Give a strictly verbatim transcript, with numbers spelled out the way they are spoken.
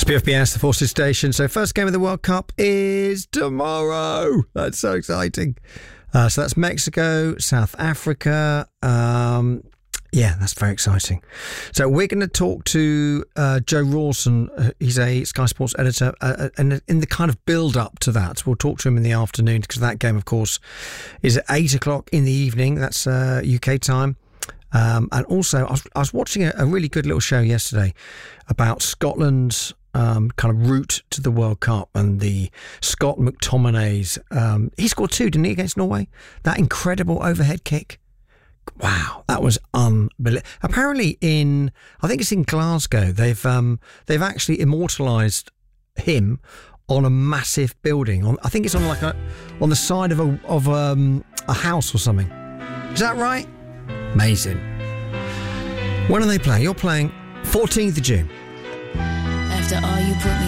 P F B S, the Forces Station. So first game of the World Cup is tomorrow. That's so exciting. Uh, so that's Mexico, South Africa. Um, yeah, that's very exciting. So we're going to talk to uh, Joe Rawson. He's a Sky Sports editor. Uh, and in the kind of build-up to that, we'll talk to him in the afternoon because that game, of course, is at eight o'clock in the evening. That's uh, U K time. Um, and also, I was, I was watching a, a really good little show yesterday about Scotland's um, kind of route to the World Cup and the Scott McTominay's. Um, he scored two, didn't he, against Norway? That incredible overhead kick. Wow, that was unbelievable. Apparently, in I think it's in Glasgow, they've um, they've actually immortalised him on a massive building. On I think it's on like a on the side of a of um, a house or something. Is that right? Amazing. When are they playing? You're playing fourteenth of June. After all you put me